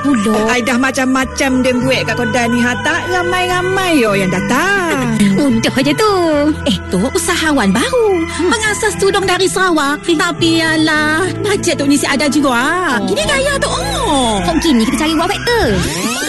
pula. Ai dah macam-macam dia buat kat kedai ni. Tak ramai-ramai yang datang. Mudah je tu. Tu usahawan baru. Pengasas tudung dari Sarawak. Tapi alah, bajet tu ni si ada juga. Gini gaya tu. Kok gini kita cari buat faktor?